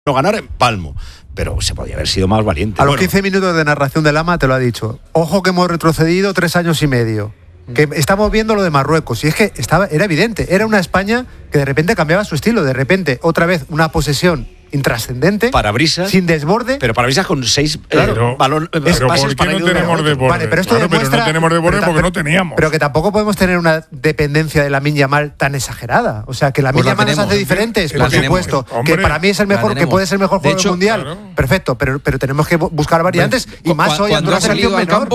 no ganar, palmo. Pero se podía haber sido más valiente. A los 15 minutos de narración de Lama te lo ha dicho. Ojo que hemos retrocedido 3 años y medio. Que estamos viendo lo de Marruecos. Y es que era evidente. Era una España que de repente cambiaba su estilo. De repente, otra vez, una posesión intrascendente, parabrisas, sin desborde, pero parabrisas con 6 balones. Pero ¿por qué no tenemos desborde? Vale, pero esto demuestra, pero no tenemos desborde porque no teníamos. Pero que tampoco podemos tener una dependencia de Lamine Yamal tan exagerada. O sea, que Lamine Yamal nos hace diferentes, por supuesto. Que para mí es el mejor, que puede ser el mejor jugador del mundial. Claro. Perfecto, pero tenemos que buscar variantes y más hoy cuando ha salido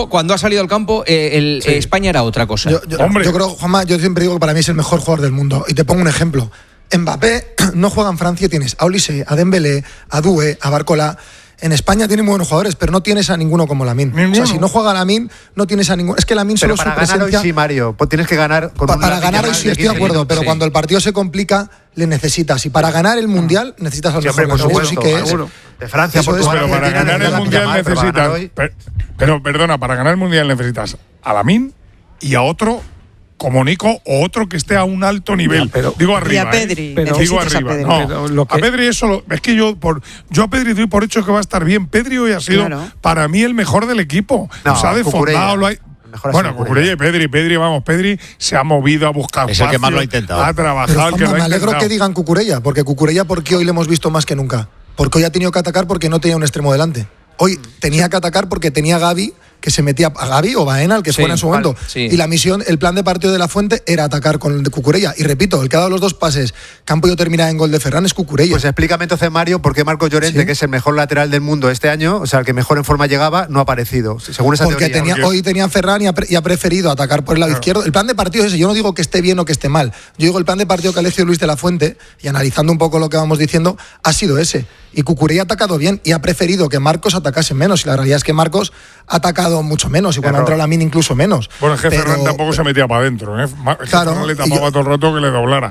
al campo, España era otra cosa. Yo creo, Juanma, yo siempre digo que para mí es el mejor jugador del mundo. Y te pongo un ejemplo. Mbappé no juega en Francia, tienes a Olise, a Dembélé, a Doué, a Barcola. En España tiene muy buenos jugadores, pero no tienes a ninguno como Lamine. O sea, si no juega Lamine, no tienes a ninguno. Es que Lamine solo su presencia... Para ganar hoy sí, Mario. Pues tienes que ganar con para ganar hoy sí estoy de acuerdo, pero cuando el partido se complica, le necesitas. Y para ganar el Mundial necesitas al mejor. Eso sí que es. De Francia, pero para ganar el Mundial necesitas... Pero perdona, para ganar el Mundial necesitas a Lamine y a otro como Nico o otro que esté a un alto nivel. Digo arriba. Y a Pedri. Digo arriba. A Pedri. No, a Pedri eso es que yo a Pedri doy por hecho que va a estar bien. Pedri hoy ha sido para mí el mejor del equipo. Se ha desfondado, lo hay. Bueno, Cucurella y Pedri se ha movido a buscar es el que más lo ha intentado. Ha trabajado. Me alegro que digan Cucurella, porque hoy le hemos visto más que nunca. Porque hoy ha tenido que atacar porque no tenía un extremo delante. Hoy tenía que atacar porque tenía a Gavi, que se metía a Gavi o Baena, el que fuera en su momento. Y la misión, el plan de partido de La Fuente era atacar con el de Cucurella. Y repito, el que ha dado los 2 pases, que han podido terminar en gol de Ferran, es Cucurella. Pues explícame entonces, Mario, por qué Marcos Llorente, que es el mejor lateral del mundo este año, o sea, el que mejor en forma llegaba, no ha aparecido, según esa teoría. Hoy tenía Ferran y ha preferido atacar por el lado izquierdo. El plan de partido es ese. Yo no digo que esté bien o que esté mal. Yo digo el plan de partido que ha elegido Luis de la Fuente, y analizando un poco lo que vamos diciendo, ha sido ese. Y Cucurella ha atacado bien y ha preferido que Marcos atacase menos. Y la realidad es que Marcos ha atacado mucho menos. Y cuando ha entrado Lamine incluso menos. Bueno, es que Ferran tampoco se metía para adentro. Ferran le tapaba todo el rato que le doblara.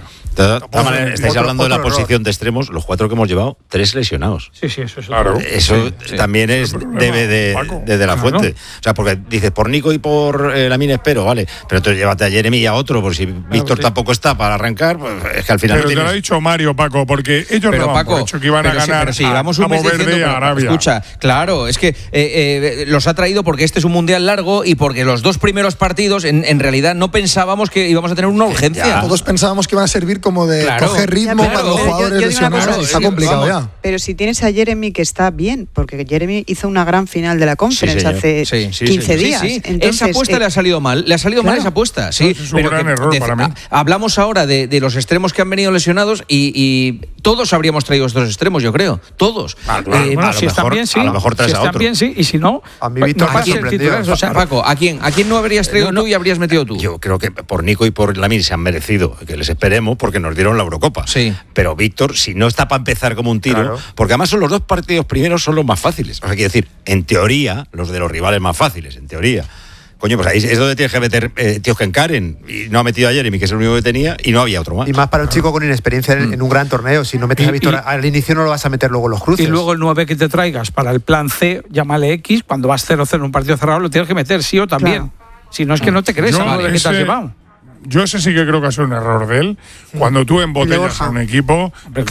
Estáis hablando de la posición de extremos, los 4 que hemos llevado, 3 lesionados. Sí, eso es. Claro. Eso también es debe de la Fuente. O sea, porque dices, por Nico y por Lamine espero, vale. Pero entonces llévate a Jeremy y a otro, por si Víctor tampoco está para arrancar, pues es que al final... Pero te lo ha dicho Mario, Paco, porque ellos no han hecho que iban a ganar a mover de Arabia. Escucha, claro, es que los ha traído porque este es un mundial largo y porque los 2 primeros partidos en realidad no pensábamos que íbamos a tener una urgencia. Todos pensábamos que iban a servir como de coger ritmo para los jugadores lesionados. Está complicado ya. Pero si tienes a Jeremy, que está bien, porque Jeremy hizo una gran final de la Conference hace 15 días. Entonces, esa apuesta le ha salido mal. Le ha salido mal esa apuesta. Sí, es un gran error para mí. Hablamos ahora de los extremos que han venido lesionados y todos habríamos traído estos extremos, yo creo. Todos. Si están bien, sí. A lo mejor traes a otro. Bien, sí. Y si no, a mí Víctor me ha sorprendido. O sea, Paco, ¿a quién no habrías traído tú y habrías metido tú? Yo creo que por Nico y por Lamine se han merecido que les esperemos porque nos dieron la Eurocopa. Sí. Pero Víctor, si no está para empezar como un tiro, porque además son los 2 partidos primeros son los más fáciles. O sea, quiero decir, en teoría, los de los rivales más fáciles, en teoría. Coño, pues ahí es donde tienes que meter tíos que encaren. Y no ha metido a Jeremy, que es el único que tenía, y no había otro más. Y más para un chico con inexperiencia en un gran torneo. Si no metes a Víctor al inicio, no lo vas a meter luego en los cruces. Y luego el 9 que te traigas para el plan C, llámale X, cuando vas 0-0 en un partido cerrado, lo tienes que meter sí o también. Claro. Si no es que no te crees a que te has llevado. Yo ese sí que creo que ha sido un error de él. Cuando tú embotellas a un equipo,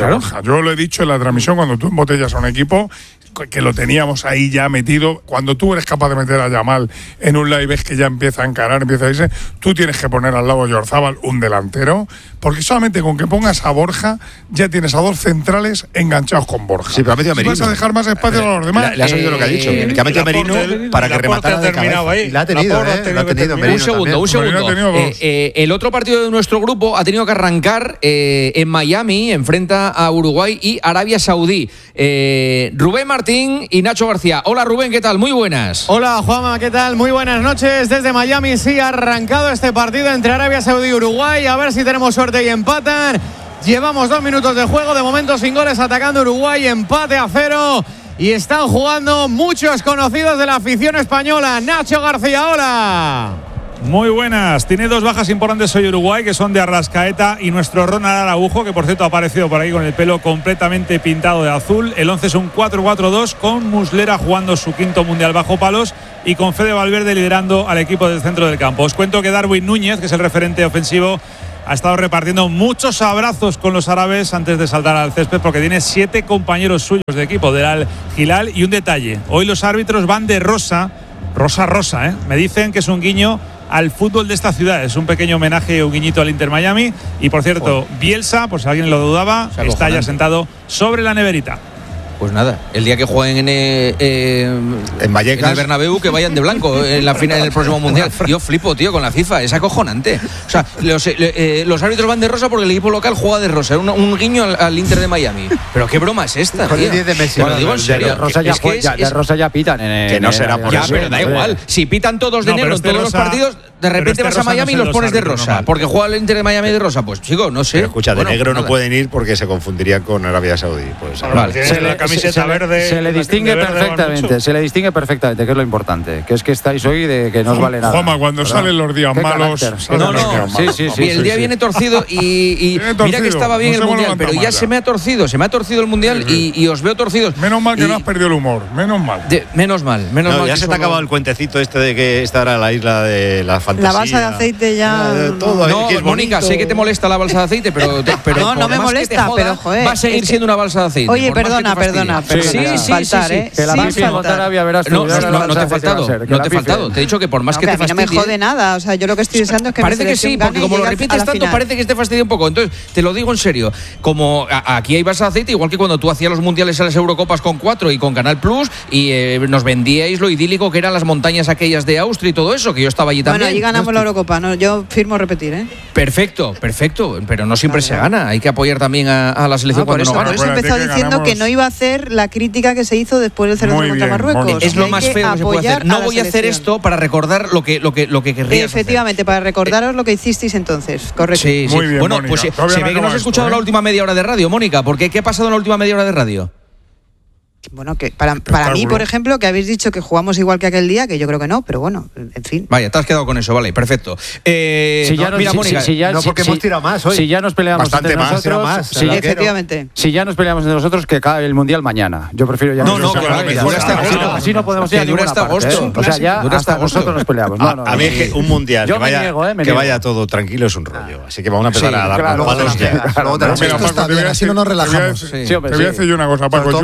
yo lo he dicho en la transmisión, cuando tú embotellas a un equipo, que lo teníamos ahí ya metido, cuando tú eres capaz de meter a Yamal en un live, ves que ya empieza a encarar, empieza a irse, tú tienes que poner al lado de Oyarzabal un delantero, porque solamente con que pongas a Borja ya tienes a 2 centrales enganchados con Borja. Sí, pero ha metido a Merino. Vas a dejar más espacio a los demás. Le has oído lo que ha dicho, que ha metido a Merino para que rematara de cabeza. Ahí. La ha tenido, Un segundo. El otro partido de nuestro grupo ha tenido que arrancar en Miami, enfrenta a Uruguay y Arabia Saudí. Rubén Martín y Nacho García. Hola Rubén, ¿qué tal? Muy buenas. Hola Juanma, ¿qué tal? Muy buenas noches. Desde Miami sí ha arrancado este partido entre Arabia Saudí y Uruguay. A ver si tenemos suerte y empatan. Llevamos 2 minutos de juego, de momento sin goles, atacando Uruguay, empate a 0. Y están jugando muchos conocidos de la afición española. Nacho García, hola. Muy buenas, tiene 2 bajas importantes hoy Uruguay, que son de Arrascaeta y nuestro Ronald Araujo, que por cierto ha aparecido por ahí con el pelo completamente pintado de azul. El 11 es un 4-4-2 con Muslera jugando su 5º mundial bajo palos y con Fede Valverde liderando al equipo del centro del campo. Os cuento que Darwin Núñez, que es el referente ofensivo ha estado repartiendo muchos abrazos con los árabes antes de saltar al césped, porque tiene 7 compañeros suyos de equipo del Al Hilal. Y un detalle, hoy los árbitros van de rosa, me dicen que es un guiño al fútbol de esta ciudad, es un pequeño homenaje, un guiñito al Inter Miami. Y por cierto, Bielsa, por si alguien lo dudaba, está ya sentado sobre la neverita. Pues nada, el día que jueguen en Vallecas, en el Bernabéu, que vayan de blanco en la final del próximo mundial. Yo flipo, tío, con la FIFA, es acojonante. O sea, los árbitros van de rosa porque el equipo local juega de rosa, un guiño al Inter de Miami. Pero qué broma es esta, con tío. el 10 de Messi. Bueno, digo en serio. De rosa ya pitan. Que no será por eso. Pero da igual, si pitan todos de negro en todos los partidos, de repente vas a Miami y los pones de rosa. Porque juega el Inter de Miami de rosa, pues chico, no sé. Pero escucha, de negro no pueden ir porque se confundiría con Arabia Saudí. Pues, vale. La camiseta verde. Se le distingue perfectamente, que es lo importante. Que es que estáis hoy de que no os vale nada. Juanma, cuando salen los días malos. Sí. Y el día viene torcido y mira que estaba bien el mundial, pero ya se me ha torcido el mundial y os veo torcidos. Menos mal que no has perdido el humor, menos mal. Menos mal. Ya se te ha acabado el cuentecito este de que esta era la isla de la fantasía. La balsa de aceite ya. No, Mónica, sé que te molesta la balsa de aceite, pero no me molesta, pero joder. Va a seguir siendo una balsa de aceite. Oye, perdona. Sí. Que la Fifi en Arabia verás tú. No te he faltado. Te he dicho que por más que te fastidie. No me jode nada. O sea, yo lo que estoy deseando es que parece que sí, porque como lo repites tanto, parece que te fastidia un poco. Entonces, te lo digo en serio. Como aquí hay balsa de aceite, igual que cuando tú hacías los mundiales a las Eurocopas con 4 y con Canal Plus y nos vendíais lo idílico que eran las montañas aquellas de Austria y todo eso, que yo estaba allí también. Bueno, allí ganamos la Eurocopa. No, yo firmo repetir, ¿eh? Perfecto. Pero no siempre se gana. Hay que apoyar también a la selección cuando no gana. Por eso empezó diciendo que no iba a hacer la crítica que se hizo después del 0-0 contra Marruecos. Es lo más feo que se puede hacer. No voy a hacer esto para recordar lo que querrías efectivamente hacer. Para recordaros lo que hicisteis entonces. Correcto. Sí. Muy bien, bueno, Mónica. Pues se ve que no has escuchado la última media hora de radio, Mónica. ¿Por qué ha pasado en la última media hora de radio? Bueno, que para mí, por ejemplo, que habéis dicho que jugamos igual que aquel día, que yo creo que no, pero bueno, en fin. Vaya, te has quedado con eso, vale, perfecto. Mira, Mónica, porque hemos tirado más hoy. Si ya nos peleamos bastante entre nosotros, efectivamente. Si ya nos peleamos entre nosotros, que acabe el mundial mañana. Yo prefiero ya. Así no podemos ir a ninguna parte. O sea, ya hasta nosotros nos peleamos. A mí es que un mundial que vaya todo tranquilo es un rollo. Así que vamos a empezar a dar palos ya. Así no nos relajamos. Te voy a decir una cosa, Paco.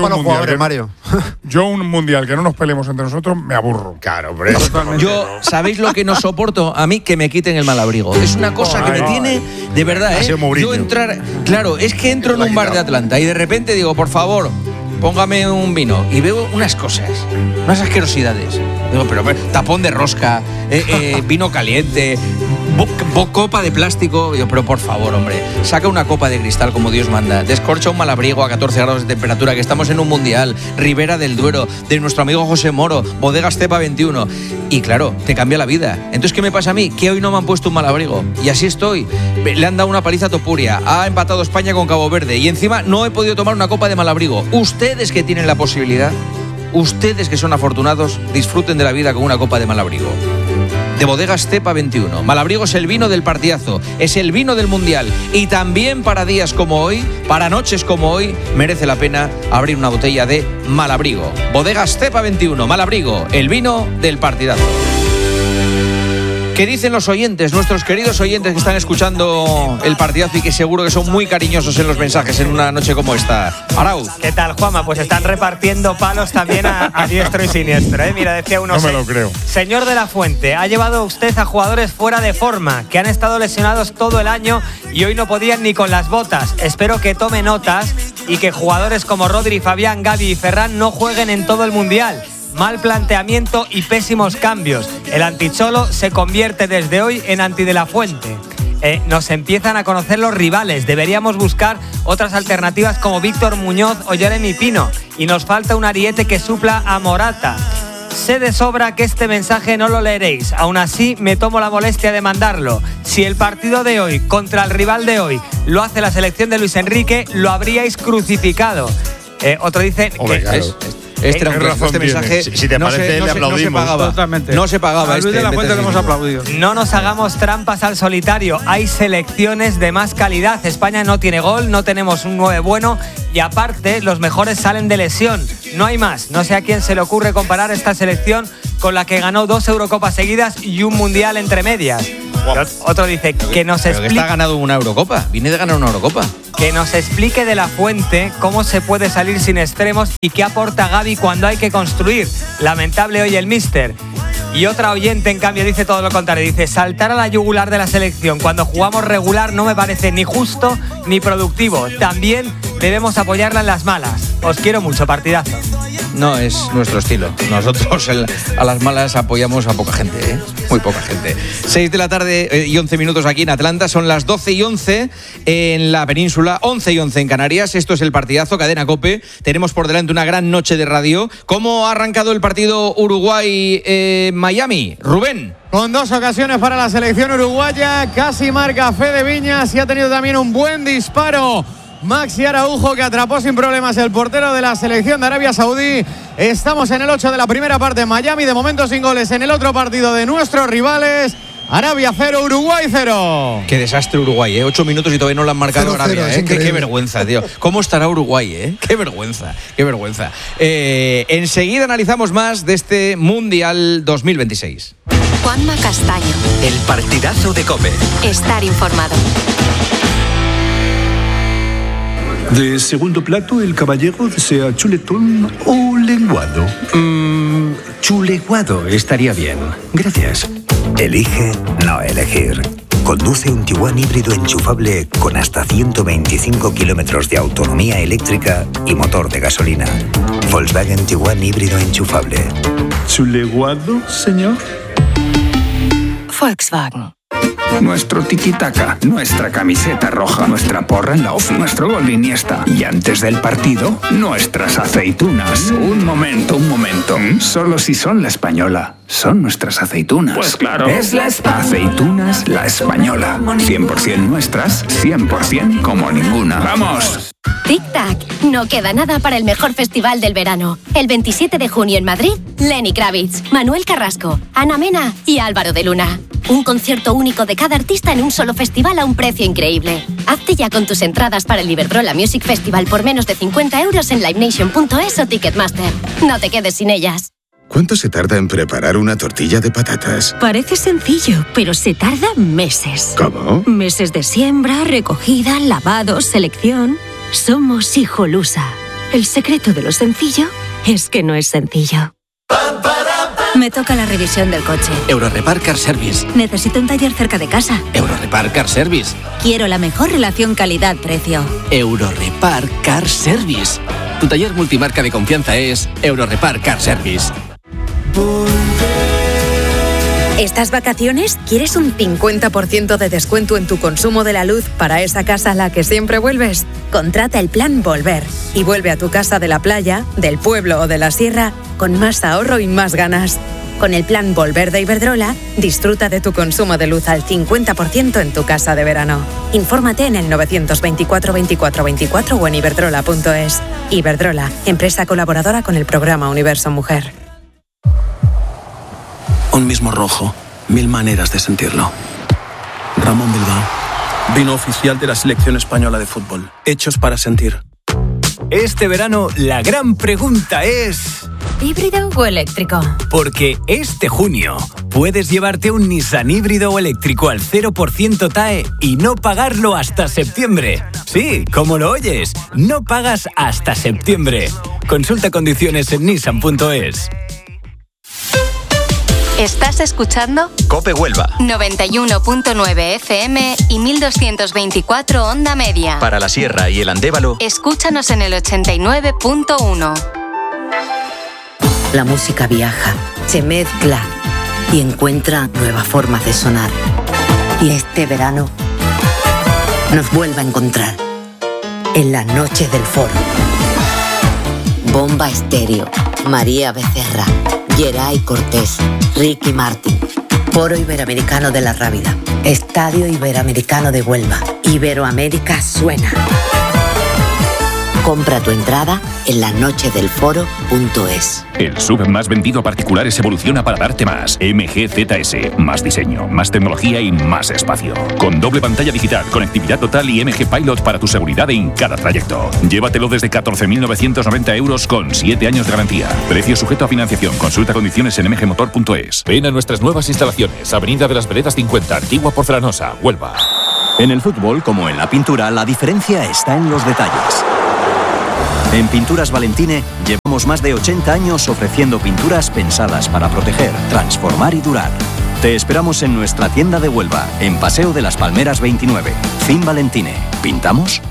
Yo un mundial que no nos peleemos entre nosotros me aburro. Claro, hombre. Yo, ¿sabéis lo que no soporto? A mí que me quiten el malabrigo. Es una cosa que me tiene, de verdad, yo entrar, claro, es que entro en un bar de Atlanta y de repente digo, por favor, póngame un vino y veo unas cosas, unas asquerosidades. Digo, pero tapón de rosca, vino caliente, copa de plástico. Digo, pero por favor, hombre, saca una copa de cristal como Dios manda, descorcha un malabrigo a 14 grados de temperatura, que estamos en un mundial, Ribera del Duero, de nuestro amigo José Moro, Bodegas Cepa 21. Y claro, te cambia la vida. Entonces, ¿qué me pasa a mí? Que hoy no me han puesto un malabrigo. Y así estoy. Le han dado una paliza a Topuria, ha empatado España con Cabo Verde y encima no he podido tomar una copa de malabrigo. Ustedes que tienen la posibilidad, ustedes que son afortunados, disfruten de la vida con una copa de malabrigo. De Bodegas Cepa 21. Malabrigo es el vino del partidazo, es el vino del mundial. Y también para días como hoy, para noches como hoy, merece la pena abrir una botella de Malabrigo. Bodegas Cepa 21, Malabrigo, el vino del partidazo. ¿Qué dicen los oyentes, nuestros queridos oyentes que están escuchando el partidazo y que seguro que son muy cariñosos en los mensajes en una noche como esta? Arauz. ¿Qué tal, Juanma? Pues están repartiendo palos también a diestro y siniestro, ¿eh? Mira, decía uno... No me lo creo. Señor de la Fuente, ha llevado usted a jugadores fuera de forma, que han estado lesionados todo el año y hoy no podían ni con las botas. Espero que tome notas y que jugadores como Rodri, Fabián, Gavi y Ferran no jueguen en todo el Mundial. Mal planteamiento y pésimos cambios. El anticholo se convierte desde hoy en anti de la Fuente. Nos empiezan a conocer los rivales. Deberíamos buscar otras alternativas como Víctor Muñoz o Jeremy Pino. Y nos falta un ariete que supla a Morata. Sé de sobra que este mensaje no lo leeréis. Aún así, me tomo la molestia de mandarlo. Si el partido de hoy contra el rival de hoy lo hace la selección de Luis Enrique, lo habríais crucificado. Otro dice... Hombre, claro. Este mensaje si te parece, le aplaudimos. No se pagaba. A Luis de la Fuente le hemos aplaudido. No nos hagamos trampas al solitario. Hay selecciones de más calidad. España no tiene gol, no tenemos un 9 bueno y aparte los mejores salen de lesión. No hay más. No sé a quién se le ocurre comparar esta selección con la que ganó 2 Eurocopas seguidas y un Mundial entre medias. Otro dice que nos explique. Pero que está ganado una Eurocopa. Viene de ganar una Eurocopa. Que nos explique de la fuente cómo se puede salir sin extremos y qué aporta Gavi cuando hay que construir. Lamentable hoy el míster. Y otra oyente, en cambio, dice todo lo contrario. Dice, saltar a la yugular de la selección cuando jugamos regular no me parece ni justo ni productivo. También debemos apoyarla en las malas. Os quiero mucho, partidazo. No es nuestro estilo. Nosotros a las malas apoyamos a poca gente, ¿eh? Muy poca gente. 6 de la tarde y 11 minutos aquí en Atlanta. Son las 12 y 11 en la península, 11 y 11 en Canarias. Esto es el partidazo, Cadena COPE. Tenemos por delante una gran noche de radio. ¿Cómo ha arrancado el partido Uruguay-Miami? Rubén. Con 2 ocasiones para la selección uruguaya. Casi marca Fede Viñas y ha tenido también un buen disparo Maxi Araujo, que atrapó sin problemas el portero de la selección de Arabia Saudí. Estamos en el 8 de la primera parte en Miami. De momento sin goles en el otro partido de nuestros rivales. Arabia 0, Uruguay 0. Qué desastre Uruguay, ¿eh? 8 minutos y todavía no lo han marcado Arabia, ¿eh? Qué vergüenza, tío. ¿Cómo estará Uruguay, eh? Qué vergüenza, qué vergüenza. Enseguida analizamos más de este Mundial 2026. Juanma Castaño. El partidazo de COPE. Estar informado. De segundo plato, el caballero desea chuletón o lenguado. Chuleguado estaría bien. Gracias. Elige no elegir. Conduce un Tiguan híbrido enchufable con hasta 125 kilómetros de autonomía eléctrica y motor de gasolina. Volkswagen Tiguan híbrido enchufable. ¿Chuleguado, señor? Volkswagen. Nuestro tiki-taka, nuestra camiseta roja, nuestra porra en la ofi, nuestro gol Iniesta. Y antes del partido, nuestras aceitunas. Un momento. Solo si son la española. Son nuestras aceitunas. Pues claro. Es la aceitunas La Española. 100% nuestras, 100% como ninguna. ¡Vamos! Tic-tac, no queda nada para el mejor festival del verano. El 27 de junio en Madrid, Lenny Kravitz, Manuel Carrasco, Ana Mena y Álvaro de Luna. Un concierto único de cada artista en un solo festival a un precio increíble. Hazte ya con tus entradas para el Iberdrola Music Festival por menos de 50 euros en livenation.es o Ticketmaster. No te quedes sin ellas. ¿Cuánto se tarda en preparar una tortilla de patatas? Parece sencillo, pero se tarda meses. ¿Cómo? Meses de siembra, recogida, lavado, selección. Somos Hijolusa. El secreto de lo sencillo es que no es sencillo. Me toca la revisión del coche. Eurorepar Car Service. Necesito un taller cerca de casa. Eurorepar Car Service. Quiero la mejor relación calidad-precio. Eurorepar Car Service. Tu taller multimarca de confianza es Eurorepar Car Service. ¿Estas vacaciones quieres un 50% de descuento en tu consumo de la luz para esa casa a la que siempre vuelves? Contrata el plan Volver y vuelve a tu casa de la playa, del pueblo o de la sierra con más ahorro y más ganas. Con el plan Volver de Iberdrola, disfruta de tu consumo de luz al 50% en tu casa de verano. Infórmate en el 924 24 24 o en iberdrola.es. Iberdrola, empresa colaboradora con el programa Universo Mujer. Un mismo rojo, 1000 maneras de sentirlo. Ramón Bilbao, vino oficial de la selección española de fútbol. Hechos para sentir. Este verano la gran pregunta es... ¿híbrido o eléctrico? Porque este junio puedes llevarte un Nissan híbrido o eléctrico al 0% TAE y no pagarlo hasta septiembre. Sí, como lo oyes, no pagas hasta septiembre. Consulta condiciones en nissan.es. ¿Estás escuchando? COPE Huelva. 91.9 FM y 1224 onda media. Para la Sierra y el Andévalo. Escúchanos en el 89.1. La música viaja, se mezcla y encuentra nuevas formas de sonar. Y este verano nos vuelve a encontrar en las noches del Foro. Bomba Estéreo, María Becerra, Geray Cortés, Ricky Martin, Foro Iberoamericano de la Rábida, Estadio Iberoamericano de Huelva, Iberoamérica suena. Compra tu entrada en lanochedelforo.es. El SUV más vendido a particulares evoluciona para darte más. MG ZS. Más diseño, más tecnología y más espacio. Con doble pantalla digital, conectividad total y MG Pilot para tu seguridad en cada trayecto. Llévatelo desde 14.990 euros con 7 años de garantía. Precio sujeto a financiación. Consulta condiciones en mgmotor.es. Ven a nuestras nuevas instalaciones. Avenida de las Veredas 50, Antigua Porcelanosa, Huelva. En el fútbol, como en la pintura, la diferencia está en los detalles. En Pinturas Valentine llevamos más de 80 años ofreciendo pinturas pensadas para proteger, transformar y durar. Te esperamos en nuestra tienda de Huelva, en Paseo de las Palmeras 29. Fin Valentine. ¿Pintamos?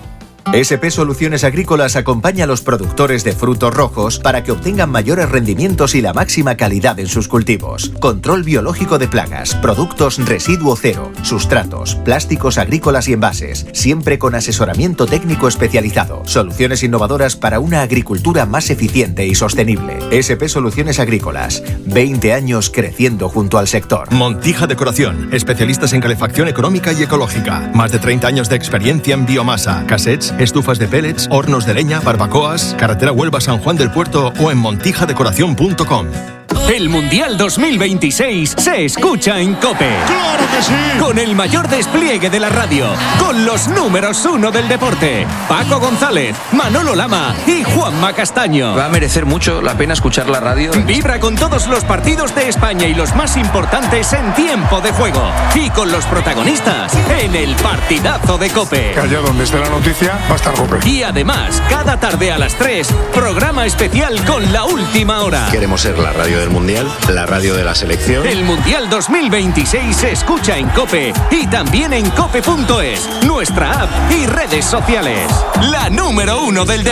SP Soluciones Agrícolas acompaña a los productores de frutos rojos para que obtengan mayores rendimientos y la máxima calidad en sus cultivos. Control biológico de plagas, productos residuo cero, sustratos, plásticos agrícolas y envases, siempre con asesoramiento técnico especializado. Soluciones innovadoras para una agricultura más eficiente y sostenible. SP Soluciones Agrícolas, 20 años creciendo junto al sector. Montija Decoración, especialistas en calefacción económica y ecológica. Más de 30 años de experiencia en biomasa, cassettes, estufas de pellets, hornos de leña, barbacoas, carretera Huelva-San Juan del Puerto o en montijadecoración.com. El Mundial 2026 se escucha en COPE. ¡Claro que sí! Con el mayor despliegue de la radio, con los números 1 del deporte, Paco González, Manolo Lama y Juanma Castaño. Va a merecer mucho la pena escuchar la radio. Vibra con todos los partidos de España y los más importantes en tiempo de juego. Y con los protagonistas en el partidazo de COPE. Que allá donde esté la noticia va a estar COPE. Y además, cada tarde a las 3, programa especial con la última hora. Queremos ser la radio del Mundial, la radio de la selección. El Mundial 2026 se escucha en COPE y también en cope.es, nuestra app y redes sociales. La número 1 del